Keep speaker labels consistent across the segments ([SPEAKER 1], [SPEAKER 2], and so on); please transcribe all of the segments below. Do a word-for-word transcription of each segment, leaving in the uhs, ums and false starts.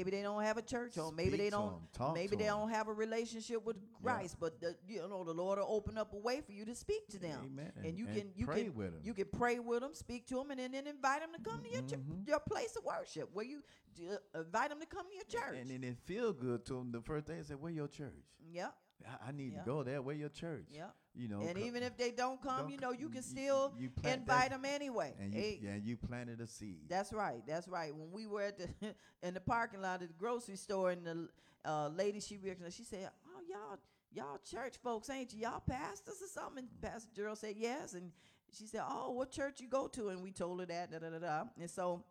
[SPEAKER 1] maybe they don't have a church home. Maybe
[SPEAKER 2] Speak
[SPEAKER 1] they
[SPEAKER 2] to
[SPEAKER 1] don't.
[SPEAKER 2] 'em, talk
[SPEAKER 1] Maybe
[SPEAKER 2] to
[SPEAKER 1] they
[SPEAKER 2] 'em.
[SPEAKER 1] don't have a relationship with
[SPEAKER 2] Yeah.
[SPEAKER 1] Christ. But the, you know, the Lord will open up a way for you to speak to them.
[SPEAKER 2] Amen.
[SPEAKER 1] And you
[SPEAKER 2] And
[SPEAKER 1] can you
[SPEAKER 2] pray
[SPEAKER 1] can
[SPEAKER 2] with 'em.
[SPEAKER 1] you can pray with them, speak to them, and then, then invite them to come to your ch-
[SPEAKER 2] Mhm.
[SPEAKER 1] your place of worship where you uh, invite them to come to your church.
[SPEAKER 2] And then it feel good to them. The first day they say, "Where your church?
[SPEAKER 1] Yep.
[SPEAKER 2] I, I need
[SPEAKER 1] Yeah.
[SPEAKER 2] to go there. Where your church?
[SPEAKER 1] Yep.
[SPEAKER 2] You know."
[SPEAKER 1] And
[SPEAKER 2] co-
[SPEAKER 1] even if they don't come,
[SPEAKER 2] don't
[SPEAKER 1] you
[SPEAKER 2] c-
[SPEAKER 1] know, you can
[SPEAKER 2] y-
[SPEAKER 1] still
[SPEAKER 2] you plant
[SPEAKER 1] invite
[SPEAKER 2] that-
[SPEAKER 1] them anyway.
[SPEAKER 2] and you
[SPEAKER 1] Hey,
[SPEAKER 2] yeah, you planted a seed.
[SPEAKER 1] that's right. That's right. When we were at the in the parking lot at the grocery store, and the uh, lady she recognized, she said, "Oh, y'all, y'all church folks, ain't you? Y'all pastors or something?" And Pastor Gerald said, "Yes." And she said, "Oh, what church you go to?" And we told her that. Da da da da. And so,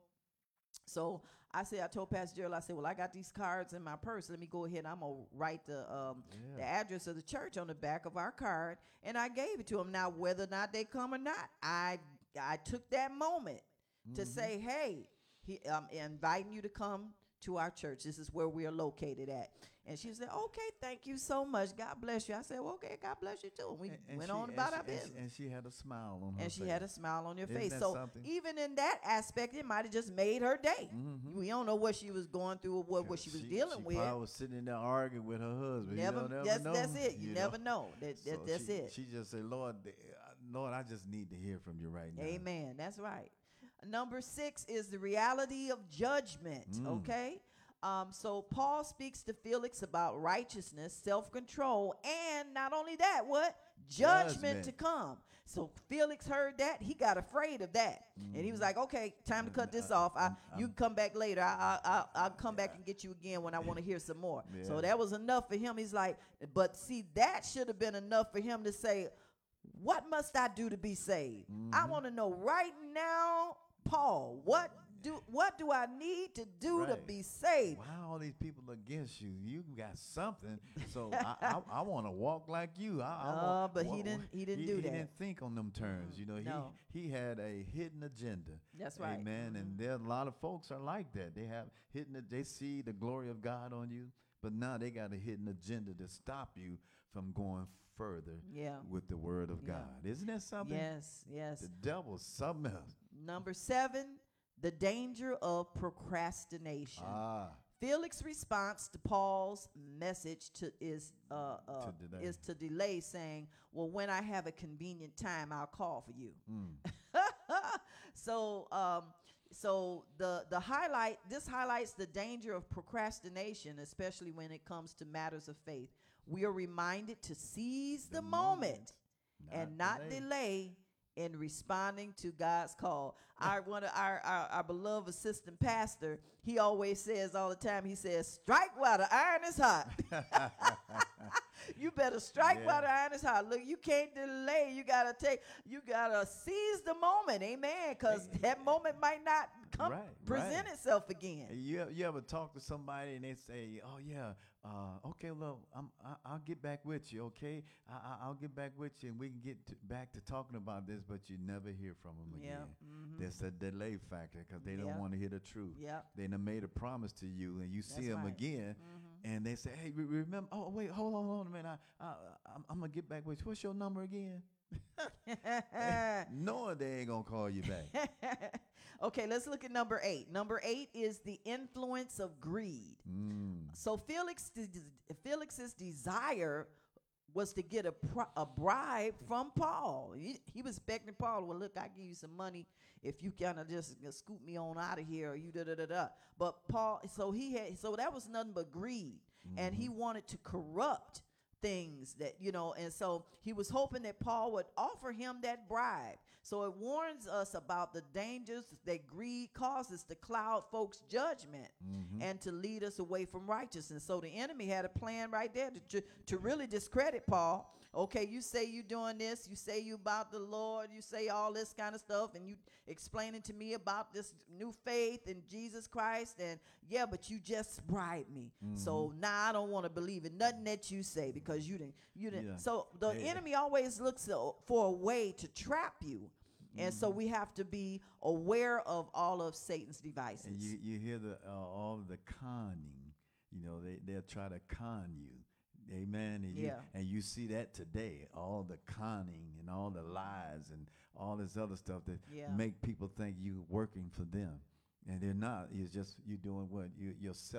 [SPEAKER 1] so I said, I told Pastor Gerald, I said, "Well, I got these cards in my purse. Let me go ahead. I'm gonna write the um, the
[SPEAKER 2] Yeah.
[SPEAKER 1] address of the church on the back of our card." And I gave it to them. Now, whether or not they come or not, I I took that moment to
[SPEAKER 2] Mhm.
[SPEAKER 1] say, "Hey, he, I'm inviting you to come to our church. This is where we are located at." And she said, "Okay, thank you so much. God bless you." I said, "Well, okay, God bless you too." And we
[SPEAKER 2] And- and
[SPEAKER 1] went
[SPEAKER 2] she-
[SPEAKER 1] on
[SPEAKER 2] and
[SPEAKER 1] about
[SPEAKER 2] she-
[SPEAKER 1] our
[SPEAKER 2] and she-
[SPEAKER 1] business.
[SPEAKER 2] And she had a smile on her
[SPEAKER 1] And she
[SPEAKER 2] face.
[SPEAKER 1] had a smile on her
[SPEAKER 2] Isn't
[SPEAKER 1] face.
[SPEAKER 2] that
[SPEAKER 1] So
[SPEAKER 2] something?
[SPEAKER 1] even in that aspect, it might have just made her day.
[SPEAKER 2] Mhm.
[SPEAKER 1] We don't know what she was going through or what, what she was dealing
[SPEAKER 2] she
[SPEAKER 1] with.
[SPEAKER 2] probably was sitting there arguing with her husband.
[SPEAKER 1] Never,
[SPEAKER 2] you don't never
[SPEAKER 1] that's,
[SPEAKER 2] know.
[SPEAKER 1] that's it. You,
[SPEAKER 2] you
[SPEAKER 1] never know. That, that
[SPEAKER 2] So
[SPEAKER 1] that's
[SPEAKER 2] she,
[SPEAKER 1] it.
[SPEAKER 2] She just said, "Lord, th- uh, Lord, I just need to hear from you right now."
[SPEAKER 1] Amen. That's right. Number six is the reality of judgment.
[SPEAKER 2] Mm.
[SPEAKER 1] Okay. Um, so Paul speaks to Felix about righteousness, self-control, and not only that, what? Judgment,
[SPEAKER 2] Judgment.
[SPEAKER 1] to come. So Felix heard that. He got afraid of that. And he was like, "Okay, time to cut this
[SPEAKER 2] I-
[SPEAKER 1] off. I,
[SPEAKER 2] I'm-
[SPEAKER 1] you
[SPEAKER 2] I'm-
[SPEAKER 1] can come back later. I, I, I, I'll come back and get you again when I want to hear some more." So
[SPEAKER 2] Yeah.
[SPEAKER 1] that was enough for him. He's like, but see, that should have been enough for him to say, "What must I do to be saved? I
[SPEAKER 2] Mhm.
[SPEAKER 1] want to know right now, Paul, what do what do I need to do to
[SPEAKER 2] Right.
[SPEAKER 1] be saved?"
[SPEAKER 2] Why all these people against you? You got something, so I, I, I want to walk like you. I, I
[SPEAKER 1] Uh,
[SPEAKER 2] want,
[SPEAKER 1] but he
[SPEAKER 2] wa-
[SPEAKER 1] didn't- he didn't
[SPEAKER 2] he,
[SPEAKER 1] do
[SPEAKER 2] he
[SPEAKER 1] that.
[SPEAKER 2] didn't think on them terms. You know,
[SPEAKER 1] No.
[SPEAKER 2] he he had a hidden agenda.
[SPEAKER 1] That's right.
[SPEAKER 2] Amen. And there a lot of folks are like that. They have hidden. They see the glory of God on you, but now they got a hidden agenda to stop you from going further
[SPEAKER 1] Yeah.
[SPEAKER 2] with the Word of
[SPEAKER 1] Yeah.
[SPEAKER 2] God. Isn't that something?
[SPEAKER 1] Yes, yes.
[SPEAKER 2] The devil's something else.
[SPEAKER 1] Number seven, the danger of procrastination.
[SPEAKER 2] Ah.
[SPEAKER 1] Felix's response to Paul's message to is uh, uh,
[SPEAKER 2] To delay.
[SPEAKER 1] is to delay, saying, "Well, when I have a convenient time, I'll call for you."
[SPEAKER 2] Mm.
[SPEAKER 1] so, um, so the the highlight this highlights the danger of procrastination, especially when it comes to matters of faith. We are reminded to seize the,
[SPEAKER 2] The
[SPEAKER 1] moment,
[SPEAKER 2] moment,
[SPEAKER 1] and
[SPEAKER 2] not
[SPEAKER 1] not
[SPEAKER 2] delay.
[SPEAKER 1] delay in responding to God's call. Our one of our, our our beloved assistant pastor, he always says all the time. He says, "Strike while the iron is hot." You better strike
[SPEAKER 2] Yeah.
[SPEAKER 1] while the iron is hot. Look, you can't delay. You gotta take. You gotta seize the moment, amen. Because that moment might not come
[SPEAKER 2] Right,
[SPEAKER 1] present
[SPEAKER 2] right.
[SPEAKER 1] itself again.
[SPEAKER 2] You ever, you ever talk to somebody and they say, "Oh yeah, uh, okay, well, I'm, I, I'll get back with you, okay? I, I, I'll get back with you, and we can get to, back to talking about this," but you never hear from them
[SPEAKER 1] Yeah.
[SPEAKER 2] again.
[SPEAKER 1] Mhm.
[SPEAKER 2] There's a delay factor because they
[SPEAKER 1] Yeah.
[SPEAKER 2] don't want to hear the truth.
[SPEAKER 1] Yeah.
[SPEAKER 2] They done made a promise to you, and you see
[SPEAKER 1] That's
[SPEAKER 2] them
[SPEAKER 1] right.
[SPEAKER 2] again,
[SPEAKER 1] Mhm.
[SPEAKER 2] and they say, "Hey, re- remember? Oh, wait, hold on, hold on a minute. I, I, I'm, I'm gonna get back with you. What's your number again?" Knowing they ain't gonna call you back.
[SPEAKER 1] Okay, let's look at number eight. Number eight is the influence of greed.
[SPEAKER 2] Mm.
[SPEAKER 1] So Felix, Felix's desire was to get a, pro- a bribe from Paul. He, he was expecting Paul, "Well, look, I give you some money if you kind of just uh, scoop me on out of here, or you da da da da." But Paul, so he had, so that was nothing but greed, and he wanted to corrupt things that, you know, and so he was hoping that Paul would offer him that bribe. So it warns us about the dangers that greed causes to cloud folks' judgment
[SPEAKER 2] Mhm.
[SPEAKER 1] and to lead us away from righteousness. So the enemy had a plan right there to, to, to really discredit Paul. Okay, you say you doing this, you say you about the Lord, you say all this kind of stuff, and you explaining to me about this new faith in Jesus Christ, and yeah, but you just bribed me. So now I don't want to believe in nothing that you say because you didn't you didn't
[SPEAKER 2] Yeah.
[SPEAKER 1] so the
[SPEAKER 2] Yeah.
[SPEAKER 1] enemy always looks uh, for a way to trap you. And so we have to be aware of all of Satan's devices.
[SPEAKER 2] And you, you hear the uh, all of the conning, you know, they, they'll try to con you. Amen. And, you,
[SPEAKER 1] Yeah.
[SPEAKER 2] and you see that today, all the conning and all the lies and all this other stuff that
[SPEAKER 1] Yeah.
[SPEAKER 2] make people think you working for them. And they're not. It's just you doing what? You, you're